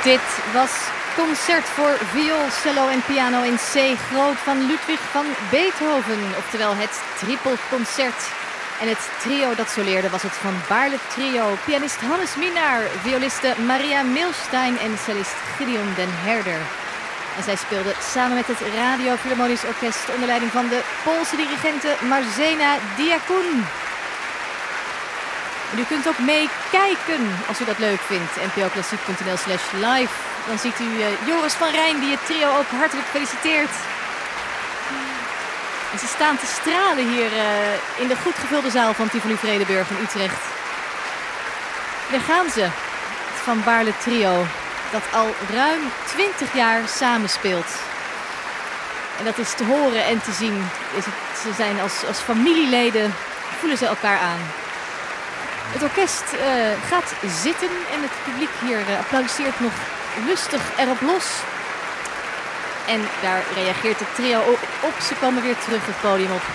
Dit was concert voor viool, cello en piano in C groot van Ludwig van Beethoven. Oftewel het trippelconcert. En het trio dat soleerde was het Van Baarle Trio. Pianist Hannes Minnaar, violiste Maria Milstein en cellist Gideon den Herder. En zij speelden samen met het Radio Philharmonisch Orkest onder leiding van de Poolse dirigente Marzena Diakoun. En u kunt ook meekijken als u dat leuk vindt. npoklassiek.nl/live. Dan ziet u Joris van Rijn die het trio ook hartelijk feliciteert. En ze staan te stralen hier in de goed gevulde zaal van Tivoli Vredenburg in Utrecht. Daar gaan ze. Het Van Baarle Trio. Dat al ruim 20 jaar samenspeelt. En dat is te horen en te zien. Ze zijn als familieleden, voelen ze elkaar aan. Het orkest gaat zitten en het publiek hier applaudisseert nog lustig erop los. En daar reageert het trio op. Ze komen weer terug het podium op.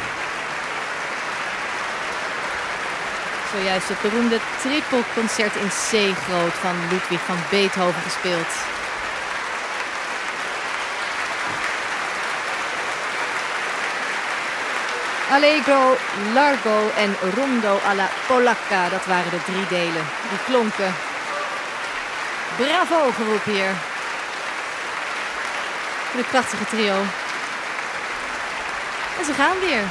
Zojuist het beroemde trippelconcert in C groot van Ludwig van Beethoven gespeeld. Allegro, Largo en Rondo alla Polacca, dat waren de 3 delen. Die klonken. Bravo geroep hier. Dit prachtige trio. En ze gaan weer.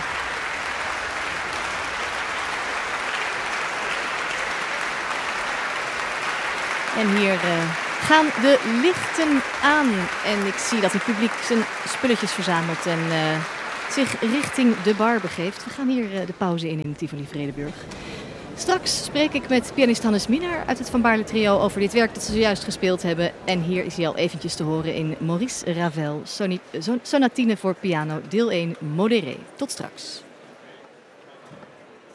En hier gaan de lichten aan. En ik zie dat het publiek zijn spulletjes verzamelt en zich richting de bar begeeft. We gaan hier de pauze in Tivoli Vredenburg. Straks spreek ik met pianist Hannes Minnaar uit het Van Baarle Trio over dit werk dat ze zojuist gespeeld hebben. En hier is hij al eventjes te horen in Maurice Ravel, Sonatine voor piano, deel 1, Modéré. Tot straks.